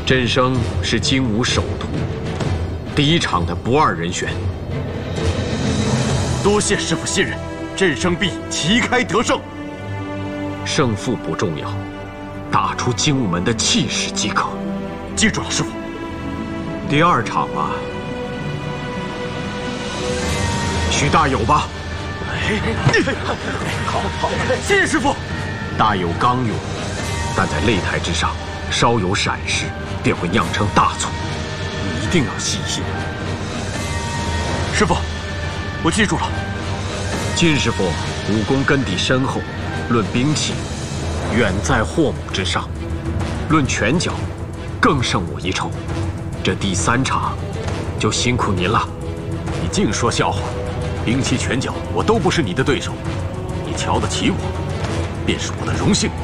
甄生是精武首徒，第一场的不二人选。 多谢师傅信任，甄生必旗开得胜。 胜负不重要，打出精武门的气势即可。 记住了，师傅。 第二场啊，许大有吧。 好，谢谢师傅。 大有刚勇，但在擂台之上稍有闪失，便会酿成大错。你一定要细心。 师傅，我记住了。 金师傅武功根底深厚，论兵器远在霍某之上，论拳脚更胜我一筹。这第3场就辛苦您了。 你净说笑话，兵器拳脚我都不是你的对手，你瞧得起我，便是我的荣幸。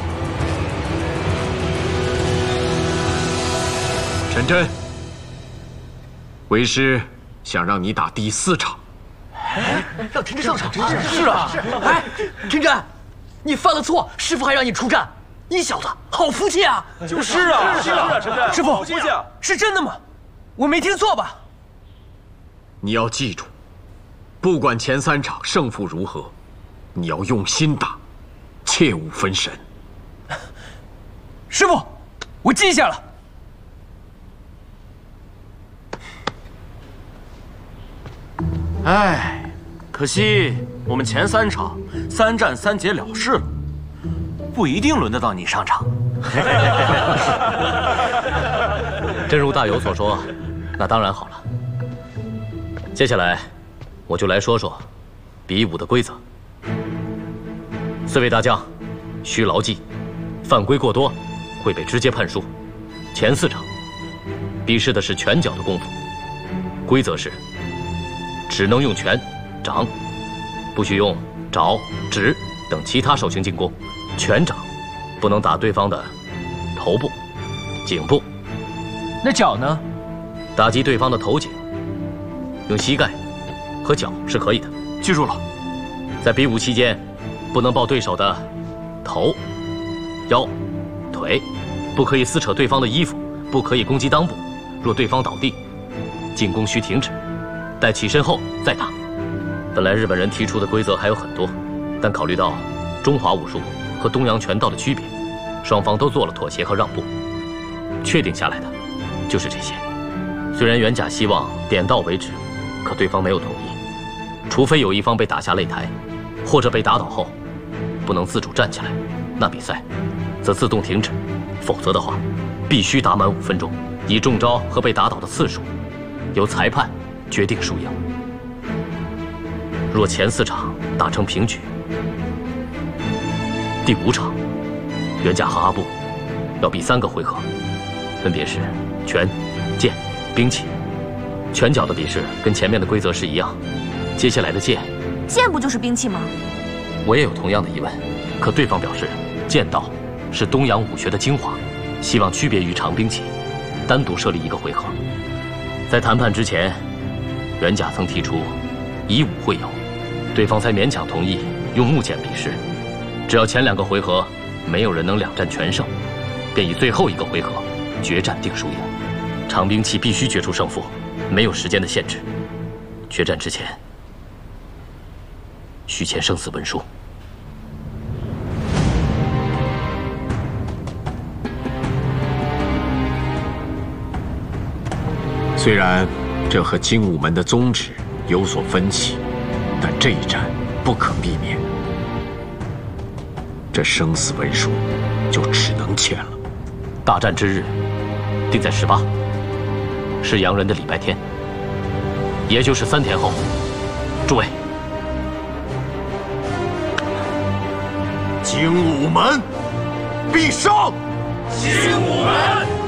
陈真，为师想让你打第4场。 让陈真上场？是啊。哎，陈真，你犯了错，师傅还让你出战，你小子好服气啊！ 就是啊，陈真， 师傅，是真的吗？我没听错吧？ 你要记住，不管前3场胜负如何，你要用心打，切勿分神。 师傅，我记下了。 哎，可惜我们前3场3战3捷了事了，不一定轮得到你上场。 正如大有所说，那当然好了。接下来，我就来说说比武的规则。4位大将需牢记，犯规过多会被直接判输。前4场比试的是拳脚的功夫，规则是只能用拳、掌，不许用爪、指等其他手型进攻。拳掌不能打对方的头部、颈部。 那脚呢？ 打击对方的头颈，用膝盖和脚是可以的。 记住了。 在比武期间，不能抱对手的头、腰、腿，不可以撕扯对方的衣服，不可以攻击裆部。若对方倒地，进攻需停止，待起身后再打。本来日本人提出的规则还有很多，但考虑到中华武术和东洋拳道的区别，双方都做了妥协和让步，确定下来的就是这些。虽然袁甲希望点到为止，可对方没有同意，除非有一方被打下擂台，或者被打倒后不能自主站起来，那比赛则自动停止，否则的话必须打满5分钟，以中招和被打倒的次数由裁判决定输赢。若前4场打成平局，第5场袁甲和阿布要比3个回合，分别是拳、剑、兵器。拳脚的比试跟前面的规则是一样，接下来的剑剑不就是兵器吗？ 我也有同样的疑问，可对方表示剑道是东洋武学的精华，希望区别于长兵器，单独设立1个回合。在谈判之前，袁甲曾提出以武会友，对方才勉强同意用木剑比试。只要前2个回合没有人能2战全胜，便以最后1个回合决战定输赢。长兵器必须决出胜负，没有时间的限制。决战之前需签生死文书。 虽然这和精武门的宗旨有所分歧，但这一战不可避免。这生死文书就只能签了。 大战之日定在18，是洋人的礼拜天，也就是3天后。诸位， 精武门必胜！ 精武门